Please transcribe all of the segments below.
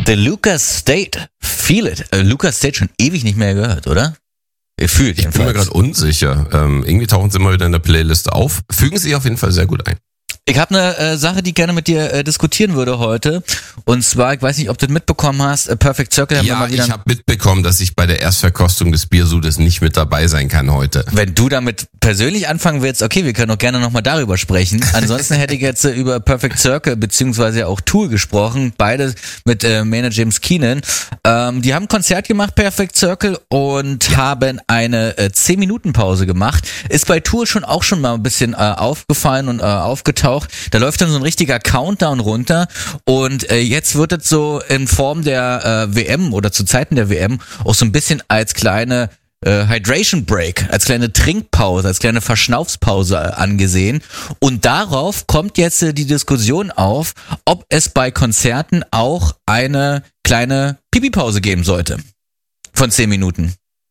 The Lucas State. Feel it. Lucas State schon ewig nicht mehr gehört, oder? Fühlt Ich bin mir gerade unsicher. Irgendwie tauchen sie immer wieder in der Playlist auf. Fügen sich auf jeden Fall sehr gut ein. Ich habe eine Sache, die ich gerne mit dir diskutieren würde heute. Und zwar, ich weiß nicht, ob du das mitbekommen hast, Perfect Circle haben wir mal wieder. Ich habe mitbekommen, dass ich bei der Erstverkostung des Biersudes nicht mit dabei sein kann heute. Wenn du damit persönlich anfangen willst, okay, wir können auch gerne nochmal darüber sprechen. Ansonsten hätte ich jetzt über Perfect Circle beziehungsweise auch Tool gesprochen, beide mit Maynard James Keenan. Die haben ein Konzert gemacht, Perfect Circle, und haben eine 10-Minuten-Pause gemacht. Ist bei Tool schon mal ein bisschen aufgefallen und aufgetaucht. Da läuft dann so ein richtiger Countdown runter und jetzt wird es so in Form der WM oder zu Zeiten der WM auch so ein bisschen als kleine Hydration Break, als kleine Trinkpause, als kleine Verschnaufspause angesehen. Und darauf kommt jetzt die Diskussion auf, ob es bei Konzerten auch eine kleine Pipi-Pause geben sollte. Von 10 Minuten.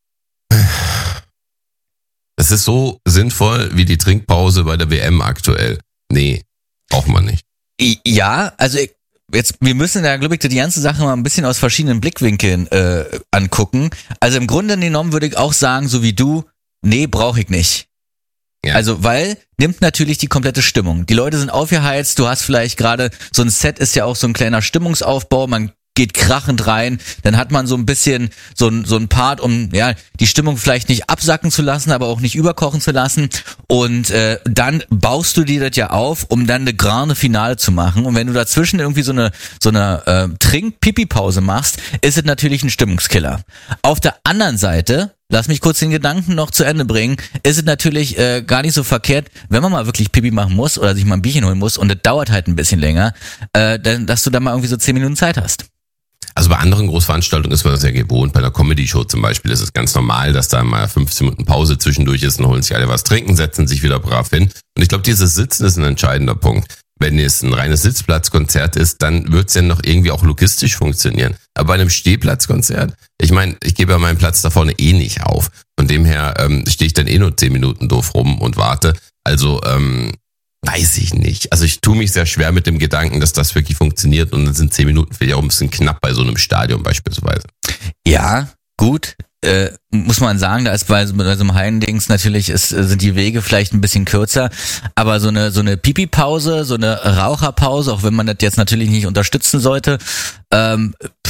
Es ist so sinnvoll wie die Trinkpause bei der WM aktuell. Nee, braucht man nicht. Ja, also wir müssen da, glaube ich, die ganze Sache mal ein bisschen aus verschiedenen Blickwinkeln angucken. Also im Grunde genommen würde ich auch sagen, so wie du, nee, brauche ich nicht. Ja. Also, weil nimmt natürlich die komplette Stimmung. Die Leute sind aufgeheizt, du hast vielleicht gerade, so ein Set ist ja auch so ein kleiner Stimmungsaufbau, man geht krachend rein, dann hat man so ein bisschen so ein Part, um die Stimmung vielleicht nicht absacken zu lassen, aber auch nicht überkochen zu lassen, und dann baust du dir das ja auf, um dann eine grande Finale zu machen, und wenn du dazwischen irgendwie so eine Trink-Pipi-Pause machst, ist es natürlich ein Stimmungskiller. Auf der anderen Seite, lass mich kurz den Gedanken noch zu Ende bringen, ist es natürlich gar nicht so verkehrt, wenn man mal wirklich Pipi machen muss oder sich mal ein Bierchen holen muss und das dauert halt ein bisschen länger, dass du dann mal irgendwie so 10 Minuten Zeit hast. Also bei anderen Großveranstaltungen ist man das ja gewohnt. Bei einer Comedy-Show zum Beispiel ist es ganz normal, dass da mal 15 Minuten Pause zwischendurch ist, und holen sich alle was trinken, setzen sich wieder brav hin. Und ich glaube, dieses Sitzen ist ein entscheidender Punkt. Wenn es ein reines Sitzplatzkonzert ist, dann wird es ja noch irgendwie auch logistisch funktionieren. Aber bei einem Stehplatzkonzert, ich meine, ich gebe ja meinen Platz da vorne eh nicht auf. Von dem her stehe ich dann eh nur 10 Minuten doof rum und warte. Also, weiß ich nicht. Also ich tue mich sehr schwer mit dem Gedanken, dass das wirklich funktioniert, und dann sind 10 Minuten vielleicht auch ein bisschen knapp bei so einem Stadion beispielsweise. Ja, gut. Muss man sagen, da ist bei so einem Heidendings natürlich sind die Wege vielleicht ein bisschen kürzer, aber so eine Pipi-Pause, so eine Raucherpause, auch wenn man das jetzt natürlich nicht unterstützen sollte, also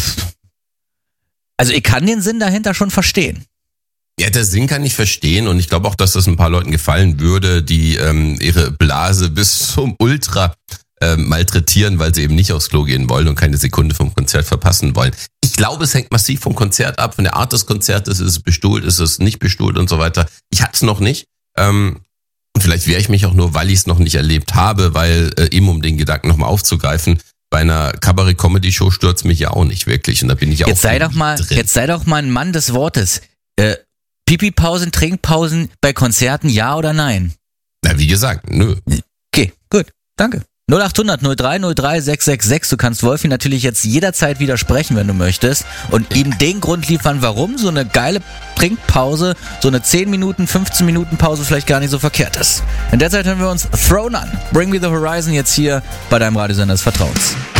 ich kann den Sinn dahinter schon verstehen. Ja, der Sinn kann ich verstehen, und ich glaube auch, dass das ein paar Leuten gefallen würde, die ihre Blase bis zum Ultra malträtieren, weil sie eben nicht aufs Klo gehen wollen und keine Sekunde vom Konzert verpassen wollen. Ich glaube, es hängt massiv vom Konzert ab, von der Art des Konzertes, ist es bestuhlt, ist es nicht bestuhlt und so weiter. Ich hatte es noch nicht. Und vielleicht wehre ich mich auch nur, weil ich es noch nicht erlebt habe, weil eben um den Gedanken nochmal aufzugreifen, bei einer Kabarett-Comedy-Show stürzt mich ja auch nicht wirklich, und da bin ich auch jetzt sei doch mal ein Mann des Wortes. Pipi-Pausen, Trinkpausen bei Konzerten, ja oder nein? Na, wie gesagt, nö. Okay, gut, danke. 0800 03 03 666. Du kannst Wolfi natürlich jetzt jederzeit widersprechen, wenn du möchtest, und ihm den Grund liefern, warum so eine geile Trinkpause, so eine 10 Minuten, 15 Minuten Pause vielleicht gar nicht so verkehrt ist. In der Zeit hören wir uns Thrown an. Bring Me the Horizon jetzt hier bei deinem Radiosender des Vertrauens.